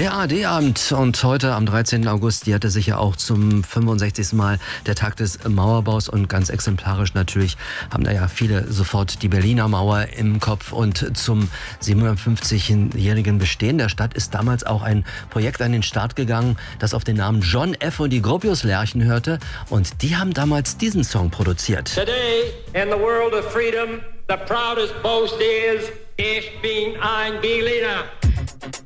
Der ARD-Abend und heute am 13. August jährte sich ja auch zum 65. Mal der Tag des Mauerbaus und ganz exemplarisch natürlich haben da ja viele sofort die Berliner Mauer im Kopf und zum 750-jährigen Bestehen der Stadt ist damals auch ein Projekt an den Start gegangen, das auf den Namen John F. und die Gropius-Lerchen hörte und die haben damals diesen Song produziert. Today in the world of freedom, the proudest boast is, ich bin ein Berliner.